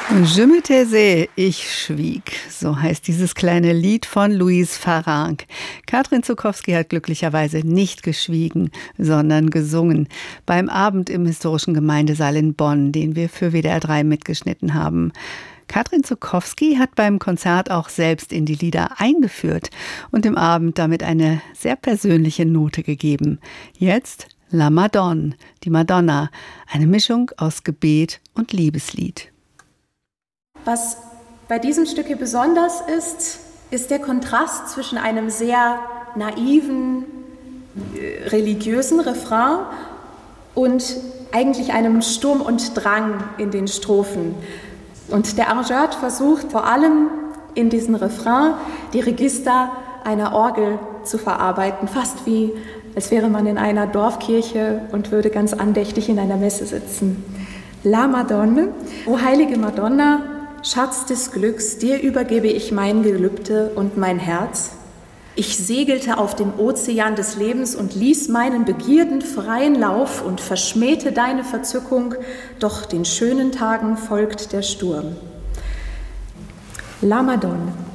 Je me taisais, ich schwieg. So heißt dieses kleine Lied von Louise Farrenc. Katrin Zuckowski hat glücklicherweise nicht geschwiegen, sondern gesungen. Beim Abend im Historischen Gemeindesaal in Bonn, den wir für WDR 3 mitgeschnitten haben. Katrin Zuckowski hat beim Konzert auch selbst in die Lieder eingeführt und dem Abend damit eine sehr persönliche Note gegeben. Jetzt La Madone, die Madonna, eine Mischung aus Gebet und Liebeslied. Was bei diesem Stück hier besonders ist, ist der Kontrast zwischen einem sehr naiven, religiösen Refrain und eigentlich einem Sturm und Drang in den Strophen. Und der Arrangeur hat versucht, vor allem in diesen Refrain die Register einer Orgel zu verarbeiten, fast wie als wäre man in einer Dorfkirche und würde ganz andächtig in einer Messe sitzen. La Madone, o heilige Madonna, Schatz des Glücks, dir übergebe ich mein Gelübde und mein Herz. Ich segelte auf dem Ozean des Lebens und ließ meinen Begierden freien Lauf und verschmähte deine Verzückung, doch den schönen Tagen folgt der Sturm. La Madone.